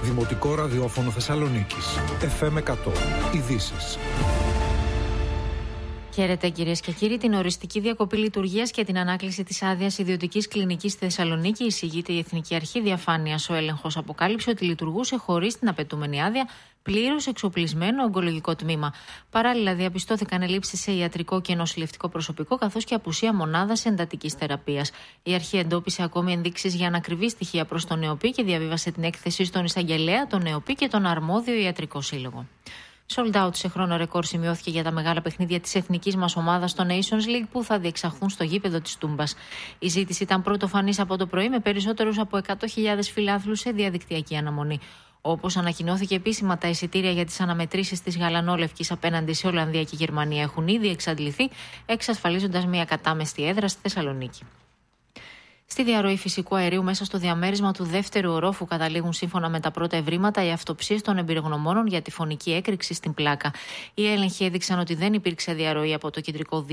Δημοτικό ραδιόφωνο Θεσσαλονίκης. FM 100. Ειδήσεις. Χαίρετε κυρίες και κύριοι. Την οριστική διακοπή λειτουργίας και την ανάκληση της άδειας ιδιωτικής κλινικής στη Θεσσαλονίκη εισηγείται η Εθνική Αρχή Διαφάνειας. Ο έλεγχος αποκάλυψε ότι λειτουργούσε χωρίς την απαιτούμενη άδεια πλήρως εξοπλισμένο ογκολογικό τμήμα. Παράλληλα, διαπιστώθηκαν ελλείψεις σε ιατρικό και νοσηλευτικό προσωπικό, καθώς και απουσία μονάδας εντατικής θεραπείας. Η Αρχή εντόπισε ακόμη ενδείξεις για ανακριβή στοιχεία προς τον ΕΟΠΗ και διαβίβασε την έκθεση στον εισαγγελέα, τον ΕΟΠΗ και τον αρμόδιο ιατρικό σύλλογο. Sold out σε χρόνο ρεκόρ σημειώθηκε για τα μεγάλα παιχνίδια της εθνικής μας ομάδας στο Nations League που θα διεξαχθούν στο γήπεδο της Τούμπας. Η ζήτηση ήταν πρωτοφανής από το πρωί με περισσότερους από 100.000 φιλάθλους σε διαδικτυακή αναμονή. Όπως ανακοινώθηκε επίσημα, τα εισιτήρια για τις αναμετρήσεις της Γαλανόλευκης απέναντι σε Ολλανδία και Γερμανία έχουν ήδη εξαντληθεί, εξασφαλίζοντας μια κατάμεστη έδρα στη Θεσσαλονίκη. Στη διαρροή φυσικού αερίου μέσα στο διαμέρισμα του δεύτερου ορόφου καταλήγουν σύμφωνα με τα πρώτα ευρήματα οι αυτοψίες των εμπειρογνωμόνων για τη φωνική έκρηξη στην πλάκα. Οι έλεγχοι έδειξαν ότι δεν υπήρξε διαρροή από το κεντρικό